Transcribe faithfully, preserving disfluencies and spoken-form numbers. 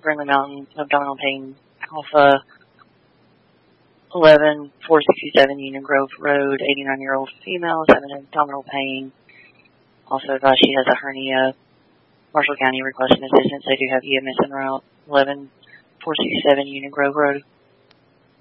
Brindley Mountain, abdominal pain, Alpha eleven four sixty-seven Union Grove Road, eighty-nine-year-old female, having abdominal pain. Also advised she has a hernia. Marshall County requesting assistance. They do have E M S en route, eleven four sixty-seven Union Grove Road.